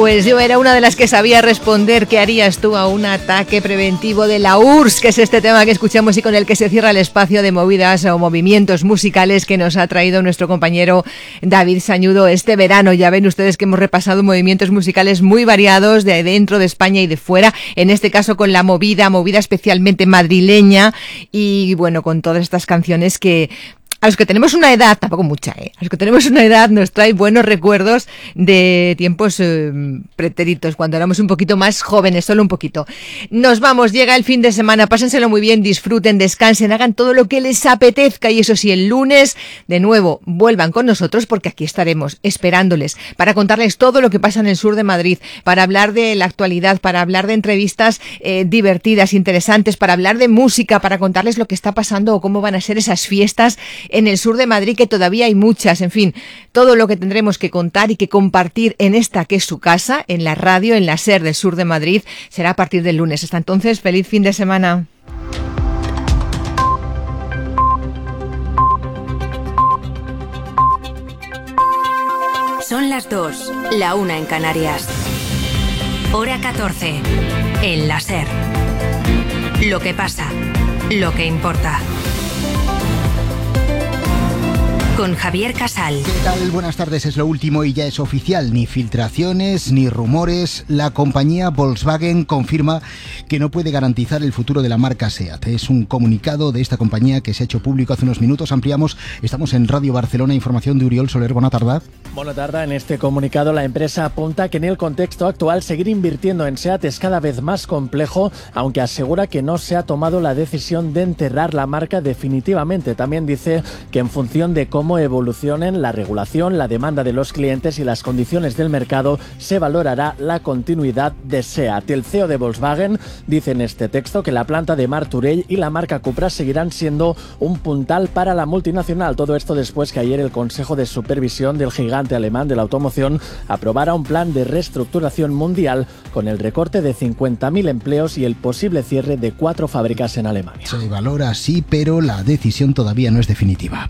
Pues yo era una de las que sabía responder qué harías tú a un ataque preventivo de la URSS, que es este tema que escuchamos y con el que se cierra el espacio de movidas o movimientos musicales que nos ha traído nuestro compañero David Sañudo este verano. Ya ven ustedes que hemos repasado movimientos musicales muy variados de dentro de España y de fuera, en este caso con la movida especialmente madrileña y bueno, con todas estas canciones que a los que tenemos una edad, tampoco mucha, a los que tenemos una edad nos trae buenos recuerdos de tiempos pretéritos, cuando éramos un poquito más jóvenes, solo un poquito. Nos vamos, llega el fin de semana, pásenselo muy bien, disfruten, descansen, hagan todo lo que les apetezca y eso sí, el lunes, de nuevo, vuelvan con nosotros porque aquí estaremos esperándoles para contarles todo lo que pasa en el sur de Madrid, para hablar de la actualidad, para hablar de entrevistas divertidas, interesantes, para hablar de música, para contarles lo que está pasando o cómo van a ser esas fiestas en el sur de Madrid, que todavía hay muchas, en fin, todo lo que tendremos que contar y que compartir en esta que es su casa, en la radio, en la SER del sur de Madrid, será a partir del lunes. Hasta entonces, feliz fin de semana. Son las 2, la 1 en Canarias. Hora 14, en la SER. Lo que pasa, lo que importa. Con Javier Casal. ¿Qué tal? Buenas tardes, es lo último y ya es oficial. Ni filtraciones, ni rumores. La compañía Volkswagen confirma que no puede garantizar el futuro de la marca SEAT. Es un comunicado de esta compañía que se ha hecho público hace unos minutos. Ampliamos, estamos en Radio Barcelona, información de Uriol Soler. Buena tarde. Buena tarde. En este comunicado la empresa apunta que en el contexto actual seguir invirtiendo en SEAT es cada vez más complejo, aunque asegura que no se ha tomado la decisión de enterrar la marca definitivamente. También dice que en función de cómo evolucionen la regulación, la demanda de los clientes y las condiciones del mercado, se valorará la continuidad de SEAT. El CEO de Volkswagen dice en este texto que la planta de Martorell y la marca Cupra seguirán siendo un puntal para la multinacional. Todo esto después que ayer el Consejo de Supervisión del gigante alemán de la automoción aprobara un plan de reestructuración mundial con el recorte de 50.000 empleos y el posible cierre de 4 fábricas en Alemania. Se valora así, pero la decisión todavía no es definitiva.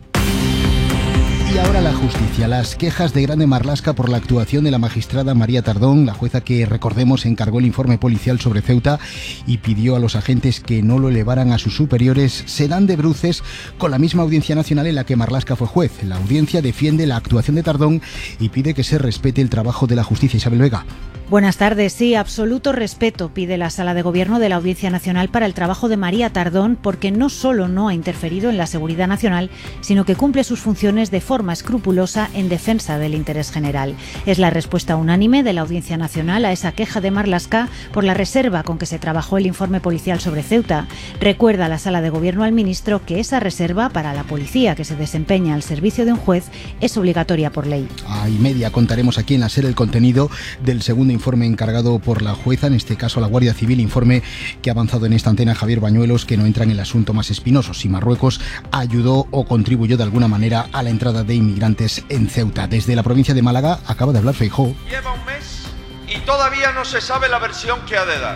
Y ahora la justicia. Las quejas de Grande Marlaska por la actuación de la magistrada María Tardón, la jueza que, recordemos, encargó el informe policial sobre Ceuta y pidió a los agentes que no lo elevaran a sus superiores, se dan de bruces con la misma Audiencia Nacional en la que Marlaska fue juez. La audiencia defiende la actuación de Tardón y pide que se respete el trabajo de la justicia. Isabel Vega. Buenas tardes. Sí, absoluto respeto pide la Sala de Gobierno de la Audiencia Nacional para el trabajo de María Tardón, porque no solo no ha interferido en la seguridad nacional, sino que cumple sus funciones de forma escrupulosa en defensa del interés general. Es la respuesta unánime de la Audiencia Nacional a esa queja de Marlaska por la reserva con que se trabajó el informe policial sobre Ceuta. Recuerda la Sala de Gobierno al ministro que esa reserva para la policía que se desempeña al servicio de un juez es obligatoria por ley. A y media contaremos aquí en la SER el contenido del segundo informe encargado por la jueza, en este caso la Guardia Civil, informe que ha avanzado en esta antena Javier Bañuelos, que no entra en el asunto más espinoso, si Marruecos ayudó o contribuyó de alguna manera a la entrada de inmigrantes en Ceuta. Desde la provincia de Málaga acaba de hablar Feijóo. Lleva un mes y todavía no se sabe la versión que ha de dar.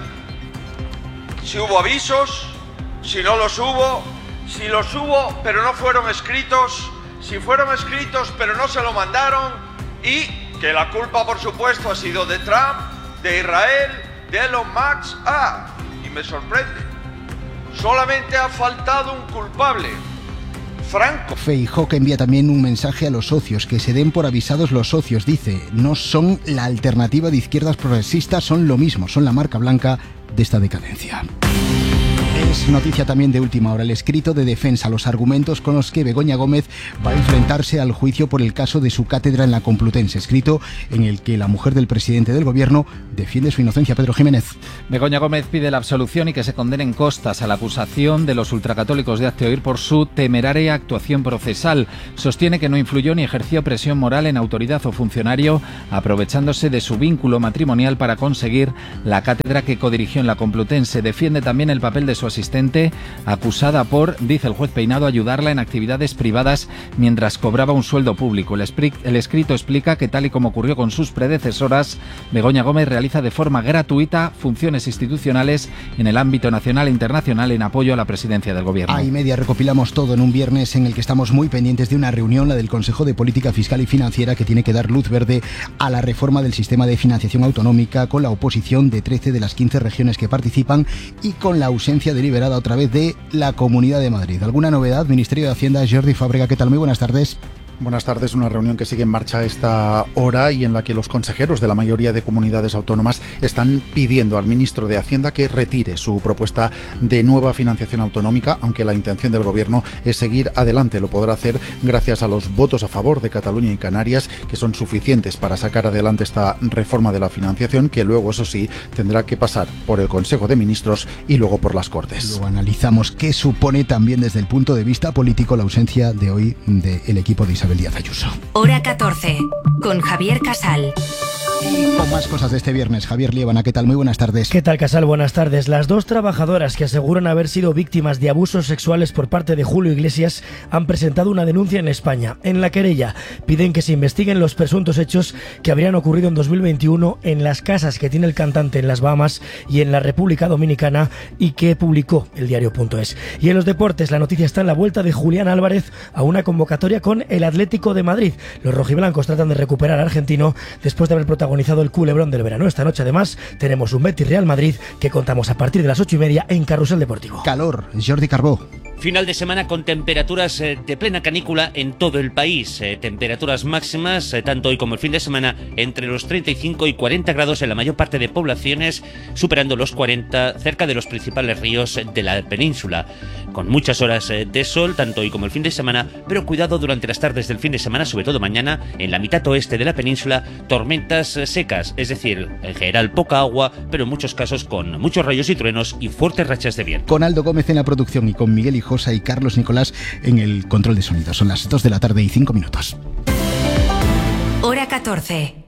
Si hubo avisos, si no los hubo, si los hubo pero no fueron escritos, si fueron escritos pero no se lo mandaron, y que la culpa, por supuesto, ha sido de Trump, de Israel, de Elon Musk. Y me sorprende, solamente ha faltado un culpable: Franco. Feijóo, que envía también un mensaje a los socios, que se den por avisados los socios. Dice, no son la alternativa de izquierdas progresistas, son lo mismo, son la marca blanca de esta decadencia. Es noticia también de última hora el escrito de defensa, los argumentos con los que Begoña Gómez va a enfrentarse al juicio por el caso de su cátedra en la Complutense, escrito en el que la mujer del presidente del gobierno defiende su inocencia. Pedro Jiménez. Begoña Gómez pide la absolución y que se condenen costas a la acusación de los ultracatólicos de Hazte Oír por su temeraria actuación procesal. Sostiene que no influyó ni ejerció presión moral en autoridad o funcionario, aprovechándose de su vínculo matrimonial para conseguir la cátedra que codirigió en la Complutense. Defiende también el papel de su asistente asistente, acusada por, dice el juez Peinado, ayudarla en actividades privadas mientras cobraba un sueldo público. El escrito explica que, tal y como ocurrió con sus predecesoras, Begoña Gómez realiza de forma gratuita funciones institucionales en el ámbito nacional e internacional en apoyo a la presidencia del Gobierno. A y media recopilamos todo en un viernes en el que estamos muy pendientes de una reunión, la del Consejo de Política Fiscal y Financiera, que tiene que dar luz verde a la reforma del sistema de financiación autonómica, con la oposición de 13 de las 15 regiones que participan y con la ausencia deliberada otra vez de la Comunidad de Madrid. ¿Alguna novedad? Ministerio de Hacienda, Jordi Fábrega, ¿qué tal? Muy buenas tardes. Buenas tardes. Una reunión que sigue en marcha a esta hora y en la que los consejeros de la mayoría de comunidades autónomas están pidiendo al ministro de Hacienda que retire su propuesta de nueva financiación autonómica, aunque la intención del Gobierno es seguir adelante. Lo podrá hacer gracias a los votos a favor de Cataluña y Canarias, que son suficientes para sacar adelante esta reforma de la financiación, que luego, eso sí, tendrá que pasar por el Consejo de Ministros y luego por las Cortes. Luego analizamos qué supone también desde el punto de vista político la ausencia de hoy del equipo de Isabel Díaz Ayuso. Hora 14, con Javier Casal. Con más cosas de este viernes, Javier Liébana, ¿qué tal? Muy buenas tardes. ¿Qué tal, Casal? Buenas tardes. Las dos trabajadoras que aseguran haber sido víctimas de abusos sexuales por parte de Julio Iglesias han presentado una denuncia en España. En la querella piden que se investiguen los presuntos hechos que habrían ocurrido en 2021 en las casas que tiene el cantante en las Bahamas y en la República Dominicana y que publicó el diario.es. Y en los deportes, la noticia está en la vuelta de Julián Álvarez a una convocatoria con el Atlético de Madrid. Los rojiblancos tratan de recuperar al argentino después de haber protagonizado el culebrón del verano. Esta noche, además, tenemos un Betis Real Madrid que contamos a partir de las 8:30 en Carrusel Deportivo. Calor, Jordi Carbó. Final de semana con temperaturas de plena canícula en todo el país. Temperaturas máximas, tanto hoy como el fin de semana, entre los 35 y 40 grados en la mayor parte de poblaciones, superando los 40 cerca de los principales ríos de la península. Con muchas horas de sol, tanto hoy como el fin de semana, pero cuidado durante las tardes del fin de semana, sobre todo mañana, en la mitad oeste de la península, tormentas secas, es decir, en general poca agua, pero en muchos casos con muchos rayos y truenos y fuertes rachas de viento. Con Aldo Gómez en la producción y con Miguel Hijosa y Carlos Nicolás en el control de sonido. Son las 2 de la tarde y 5 minutos. Hora 14.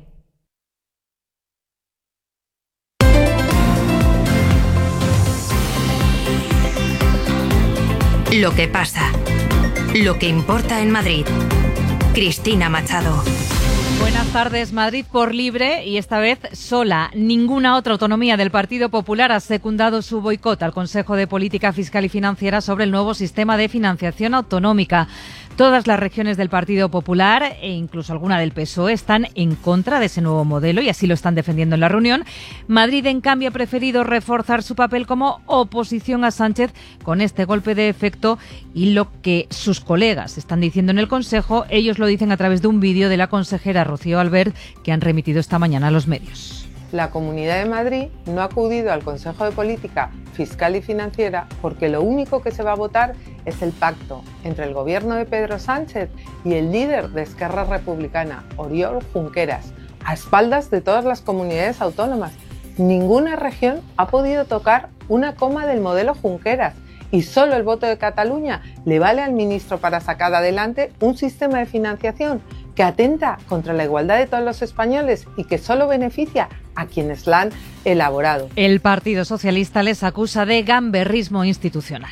Lo que pasa. Lo que importa en Madrid. Cristina Machado. Buenas tardes. Madrid por libre y esta vez sola. Ninguna otra autonomía del Partido Popular ha secundado su boicot al Consejo de Política Fiscal y Financiera sobre el nuevo sistema de financiación autonómica. Todas las regiones del Partido Popular e incluso alguna del PSOE están en contra de ese nuevo modelo y así lo están defendiendo en la reunión. Madrid, en cambio, ha preferido reforzar su papel como oposición a Sánchez con este golpe de efecto y lo que sus colegas están diciendo en el Consejo, ellos lo dicen a través de un vídeo de la consejera Rocío Albert que han remitido esta mañana a los medios. La Comunidad de Madrid no ha acudido al Consejo de Política Fiscal y Financiera porque lo único que se va a votar es el pacto entre el gobierno de Pedro Sánchez y el líder de Esquerra Republicana, Oriol Junqueras, a espaldas de todas las comunidades autónomas. Ninguna región ha podido tocar una coma del modelo Junqueras y solo el voto de Cataluña le vale al ministro para sacar adelante un sistema de financiación que atenta contra la igualdad de todos los españoles y que solo beneficia a quienes la han elaborado. El Partido Socialista les acusa de gamberrismo institucional.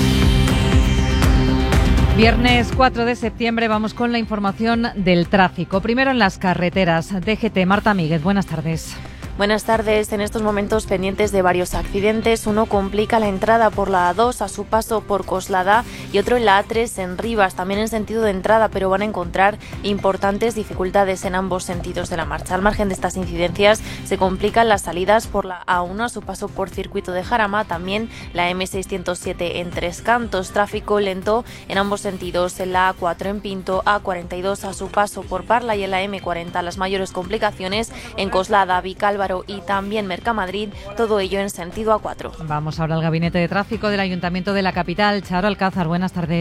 Viernes 4 de septiembre vamos con la información del tráfico. Primero en las carreteras. DGT, Marta Míguez, buenas tardes. Buenas tardes. En estos momentos pendientes de varios accidentes. Uno complica la entrada por la A2 a su paso por Coslada y otro en la A3 en Rivas, también en sentido de entrada, pero van a encontrar importantes dificultades en ambos sentidos de la marcha. Al margen de estas incidencias, se complican las salidas por la A1 a su paso por Circuito de Jarama, también la M607 en Tres Cantos. Tráfico lento en ambos sentidos en la A4 en Pinto, A42 a su paso por Parla y en la M40 las mayores complicaciones en Coslada, Vicálvaro y también Mercamadrid, todo ello en sentido A4. Vamos ahora al Gabinete de Tráfico del Ayuntamiento de la capital. Charo Alcázar, buenas tardes.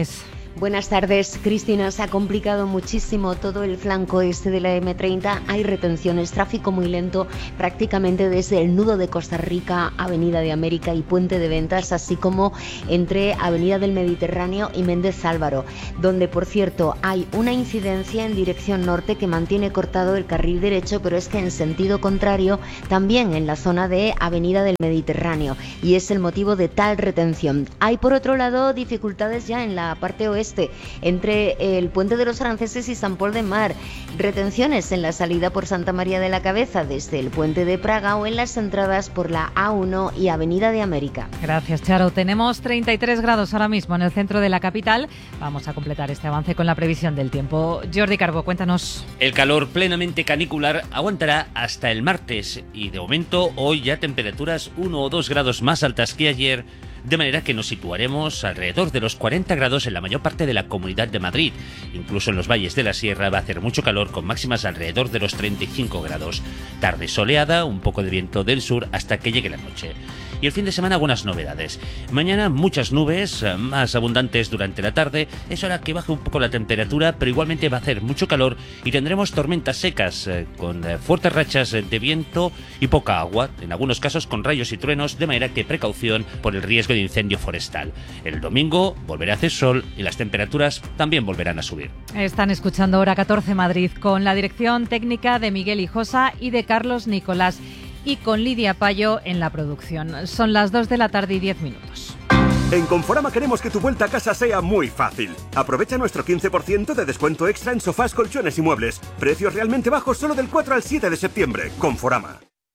Buenas tardes, Cristina. Se ha complicado muchísimo todo el flanco este de la M30. Hay retenciones, tráfico muy lento prácticamente desde el nudo de Costa Rica, Avenida de América y Puente de Ventas, así como entre Avenida del Mediterráneo y Méndez Álvaro, donde por cierto hay una incidencia en dirección norte que mantiene cortado el carril derecho, pero es que en sentido contrario también en la zona de Avenida del Mediterráneo, y es el motivo de tal retención. Hay por otro lado dificultades ya en la parte oeste, entre el Puente de los Franceses y San Pol de Mar, retenciones en la salida por Santa María de la Cabeza desde el Puente de Praga o en las entradas por la A1 y Avenida de América. Gracias, Charo. Tenemos 33 grados ahora mismo en el centro de la capital. Vamos a completar este avance con la previsión del tiempo. Jordi Carbó, cuéntanos. El calor plenamente canicular aguantará hasta el martes y de momento hoy ya temperaturas 1 o 2 grados más altas que ayer, de manera que nos situaremos alrededor de los 40 grados en la mayor parte de la Comunidad de Madrid. Incluso en los valles de la Sierra va a hacer mucho calor, con máximas alrededor de los 35 grados. Tarde soleada, un poco de viento del sur hasta que llegue la noche. Y el fin de semana algunas novedades. Mañana muchas nubes, más abundantes durante la tarde. Es hora que baje un poco la temperatura, pero igualmente va a hacer mucho calor y tendremos tormentas secas con fuertes rachas de viento y poca agua, en algunos casos con rayos y truenos, de manera que precaución por el riesgo de incendio forestal. El domingo volverá a hacer sol y las temperaturas también volverán a subir. Están escuchando Hora 14 Madrid con la dirección técnica de Miguel Hijosa y de Carlos Nicolás, y con Lidia Payo en la producción. Son las 2 de la tarde y 10 minutos. En Conforama queremos que tu vuelta a casa sea muy fácil. Aprovecha nuestro 15% de descuento extra en sofás, colchones y muebles. Precios realmente bajos solo del 4 al 7 de septiembre. Conforama.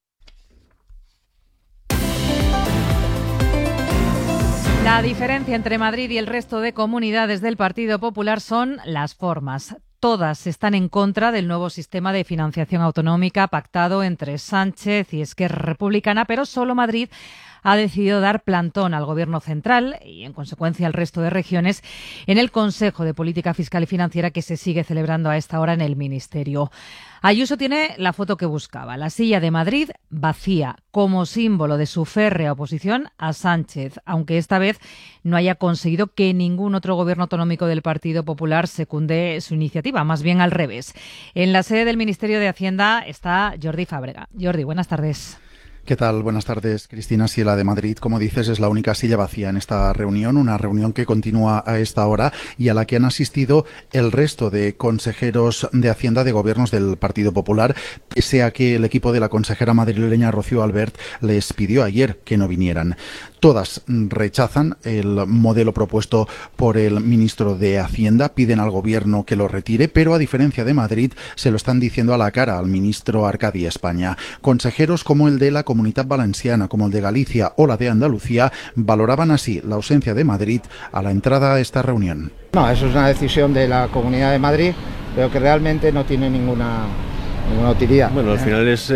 La diferencia entre Madrid y el resto de comunidades del Partido Popular son las formas. Todas están en contra del nuevo sistema de financiación autonómica pactado entre Sánchez y Esquerra Republicana, pero solo Madrid ha decidido dar plantón al Gobierno central y, en consecuencia, al resto de regiones en el Consejo de Política Fiscal y Financiera que se sigue celebrando a esta hora en el Ministerio. Ayuso tiene la foto que buscaba, la silla de Madrid vacía, como símbolo de su férrea oposición a Sánchez, aunque esta vez no haya conseguido que ningún otro gobierno autonómico del Partido Popular secunde su iniciativa, más bien al revés. En la sede del Ministerio de Hacienda está Jordi Fábrega. Jordi, buenas tardes. ¿Qué tal? Buenas tardes, Cristina. Sí, la de Madrid, como dices, es la única silla vacía en esta reunión, una reunión que continúa a esta hora y a la que han asistido el resto de consejeros de Hacienda de gobiernos del Partido Popular, pese a que el equipo de la consejera madrileña Rocío Albert les pidió ayer que no vinieran. Todas rechazan el modelo propuesto por el ministro de Hacienda, piden al gobierno que lo retire, pero a diferencia de Madrid se lo están diciendo a la cara al ministro Arcadi España. Consejeros como el de la Comunitat Valenciana, como el de Galicia o la de Andalucía, valoraban así la ausencia de Madrid a la entrada a esta reunión. No, eso es una decisión de la Comunidad de Madrid, pero que realmente no tiene ninguna utilidad. Bueno, al final es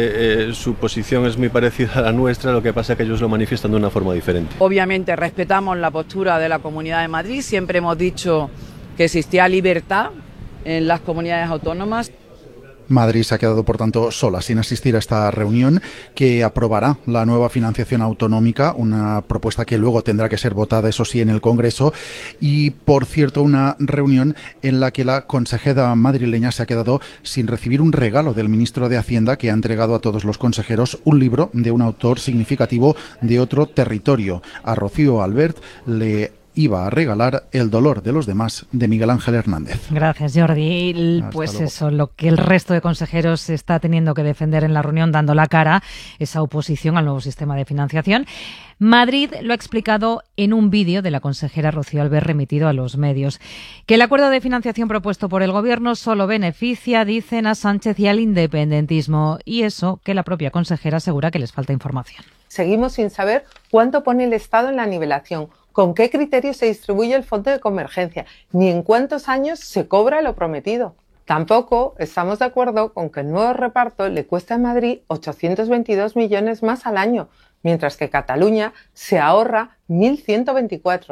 su posición es muy parecida a la nuestra, lo que pasa es que ellos lo manifiestan de una forma diferente. Obviamente respetamos la postura de la Comunidad de Madrid, siempre hemos dicho que existía libertad en las comunidades autónomas. Madrid se ha quedado, por tanto, sola, sin asistir a esta reunión que aprobará la nueva financiación autonómica, una propuesta que luego tendrá que ser votada, eso sí, en el Congreso. Y, por cierto, una reunión en la que la consejera madrileña se ha quedado sin recibir un regalo del ministro de Hacienda, que ha entregado a todos los consejeros un libro de un autor significativo de otro territorio. A Rocío Albert le iba a regalar El dolor de los demás, de Miguel Ángel Hernández. Gracias, Jordi. Pues eso, lo que el resto de consejeros está teniendo que defender en la reunión, dando la cara, esa oposición al nuevo sistema de financiación. Madrid lo ha explicado en un vídeo de la consejera Rocío Albert remitido a los medios. Que el acuerdo de financiación propuesto por el Gobierno solo beneficia, dicen, a Sánchez y al independentismo. Y eso que la propia consejera asegura que les falta información. Seguimos sin saber cuánto pone el Estado en la nivelación, con qué criterio se distribuye el fondo de convergencia, ni en cuántos años se cobra lo prometido. Tampoco estamos de acuerdo con que el nuevo reparto le cueste a Madrid 822 millones más al año, mientras que Cataluña se ahorra 1.124.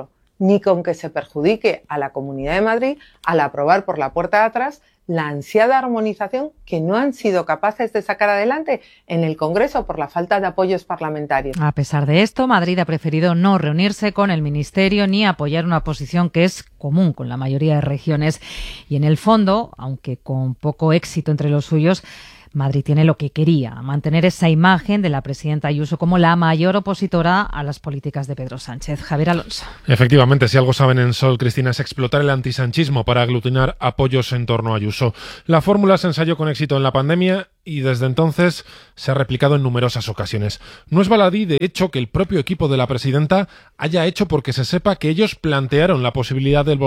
ni con que se perjudique a la Comunidad de Madrid al aprobar por la puerta de atrás la ansiada armonización que no han sido capaces de sacar adelante en el Congreso por la falta de apoyos parlamentarios. A pesar de esto, Madrid ha preferido no reunirse con el Ministerio ni apoyar una posición que es común con la mayoría de regiones. Y en el fondo, aunque con poco éxito entre los suyos, Madrid tiene lo que quería, mantener esa imagen de la presidenta Ayuso como la mayor opositora a las políticas de Pedro Sánchez. Javier Alonso. Efectivamente, si algo saben en Sol, Cristina, es explotar el antisanchismo para aglutinar apoyos en torno a Ayuso. La fórmula se ensayó con éxito en la pandemia y desde entonces se ha replicado en numerosas ocasiones. No es baladí, de hecho, que el propio equipo de la presidenta haya hecho porque se sepa que ellos plantearon la posibilidad del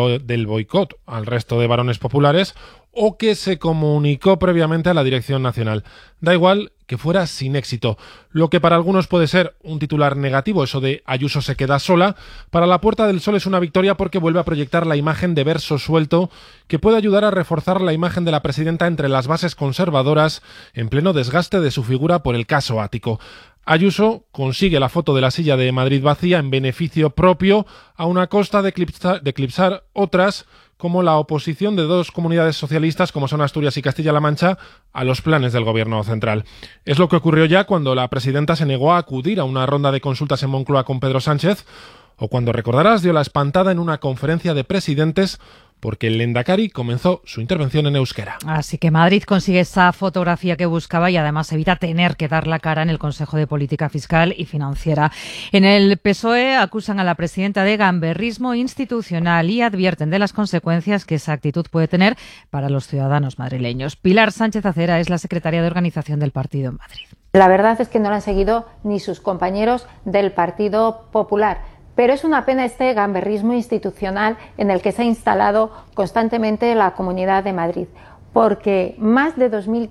boicot al resto de varones populares o que se comunicó previamente a la dirección nacional. Da igual que fuera sin éxito. Lo que para algunos puede ser un titular negativo, eso de Ayuso se queda sola, para la Puerta del Sol es una victoria porque vuelve a proyectar la imagen de verso suelto que puede ayudar a reforzar la imagen de la presidenta entre las bases conservadoras en pleno desgaste de su figura por el caso Ático. Ayuso consigue la foto de la silla de Madrid vacía en beneficio propio a una costa de eclipsar otras, como la oposición de dos comunidades socialistas como son Asturias y Castilla-La Mancha a los planes del gobierno central. Es lo que ocurrió ya cuando la presidenta se negó a acudir a una ronda de consultas en Moncloa con Pedro Sánchez, o cuando, recordarás, dio la espantada en una conferencia de presidentes porque el Lehendakari comenzó su intervención en euskera. Así que Madrid consigue esa fotografía que buscaba y además evita tener que dar la cara en el Consejo de Política Fiscal y Financiera. En el PSOE acusan a la presidenta de gamberrismo institucional y advierten de las consecuencias que esa actitud puede tener para los ciudadanos madrileños. Pilar Sánchez Acera es la secretaria de organización del partido en Madrid. La verdad es que no la han seguido ni sus compañeros del Partido Popular. Pero es una pena este gamberrismo institucional en el que se ha instalado constantemente la Comunidad de Madrid, porque más de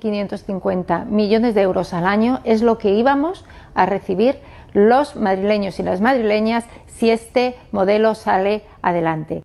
2.550 millones de euros al año es lo que íbamos a recibir los madrileños y las madrileñas si este modelo sale adelante.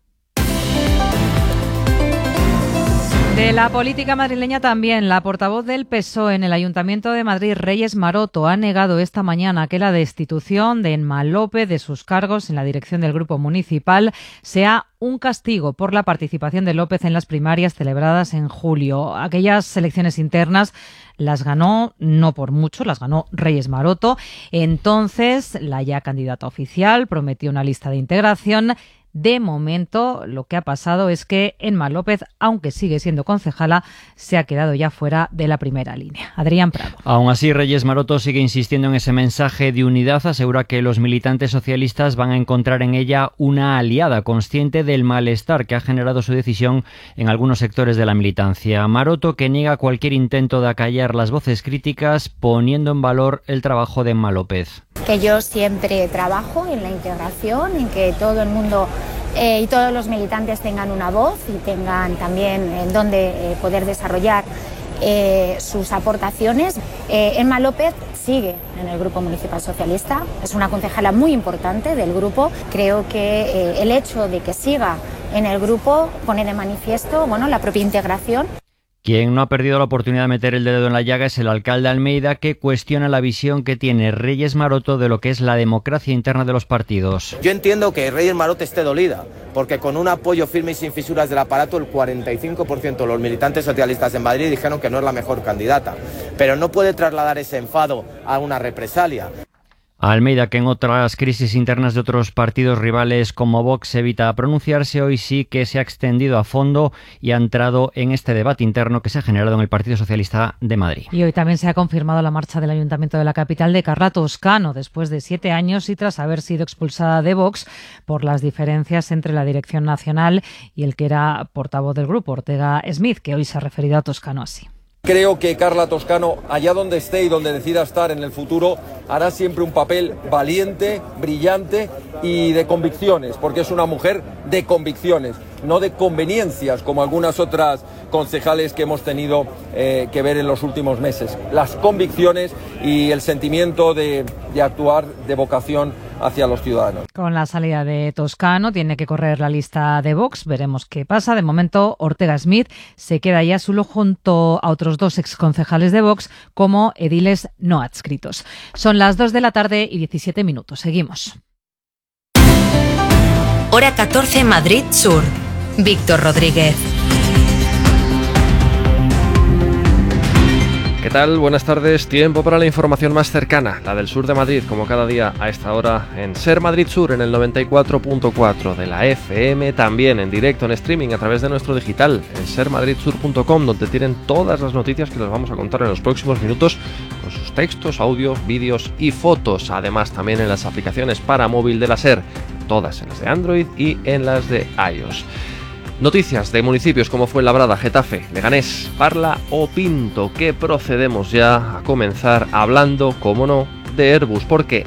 De la política madrileña también, la portavoz del PSOE en el Ayuntamiento de Madrid, Reyes Maroto, ha negado esta mañana que la destitución de Emma López de sus cargos en la dirección del Grupo Municipal sea un castigo por la participación de López en las primarias celebradas en julio. Aquellas elecciones internas las ganó, no por mucho, las ganó Reyes Maroto. Entonces, la ya candidata oficial prometió una lista de integración. De momento, lo que ha pasado es que Emma López, aunque sigue siendo concejala, se ha quedado ya fuera de la primera línea. Adrián Prado. Aún así, Reyes Maroto sigue insistiendo en ese mensaje de unidad. Asegura que los militantes socialistas van a encontrar en ella una aliada, consciente del malestar que ha generado su decisión en algunos sectores de la militancia. Maroto, que niega cualquier intento de acallar las voces críticas, poniendo en valor el trabajo de Emma López. Que yo siempre trabajo en la integración, en que todo el mundo y todos los militantes tengan una voz y tengan también en donde poder desarrollar sus aportaciones. Emma López sigue en el Grupo Municipal Socialista, es una concejala muy importante del grupo. Creo que el hecho de que siga en el grupo pone de manifiesto, la propia integración. Quien no ha perdido la oportunidad de meter el dedo en la llaga es el alcalde Almeida, que cuestiona la visión que tiene Reyes Maroto de lo que es la democracia interna de los partidos. Yo entiendo que Reyes Maroto esté dolida, porque con un apoyo firme y sin fisuras del aparato, el 45% de los militantes socialistas en Madrid dijeron que no es la mejor candidata. Pero no puede trasladar ese enfado a una represalia. Almeida, que en otras crisis internas de otros partidos rivales como Vox evita pronunciarse, hoy sí que se ha extendido a fondo y ha entrado en este debate interno que se ha generado en el Partido Socialista de Madrid. Y hoy también se ha confirmado la marcha del Ayuntamiento de la capital de Carla Toscano, después de 7 años y tras haber sido expulsada de Vox por las diferencias entre la dirección nacional y el que era portavoz del grupo, Ortega Smith, que hoy se ha referido a Toscano así. Creo que Carla Toscano, allá donde esté y donde decida estar en el futuro, hará siempre un papel valiente, brillante y de convicciones, porque es una mujer de convicciones, no de conveniencias, como algunas otras concejales que hemos tenido que ver en los últimos meses. Las convicciones y el sentimiento de actuar de vocación hacia los ciudadanos. Con la salida de Toscano tiene que correr la lista de Vox, veremos qué pasa. De momento, Ortega Smith se queda ya solo junto a otros 2 exconcejales de Vox como ediles no adscritos. Son las 2 de la tarde y 17 minutos. Seguimos. hora 14 Madrid Sur. Víctor Rodríguez. ¿Qué tal? Buenas tardes. Tiempo para la información más cercana, la del sur de Madrid, como cada día a esta hora en Ser Madrid Sur, en el 94.4 de la FM, también en directo en streaming a través de nuestro digital, en sermadridsur.com, donde tienen todas las noticias que les vamos a contar en los próximos minutos, con sus textos, audios, vídeos y fotos. Además, también en las aplicaciones para móvil de la SER, todas en las de Android y en las de iOS. Noticias de municipios como Fuenlabrada, Getafe, Leganés, Parla o Pinto, que procedemos ya a comenzar hablando, como no, de Airbus, porque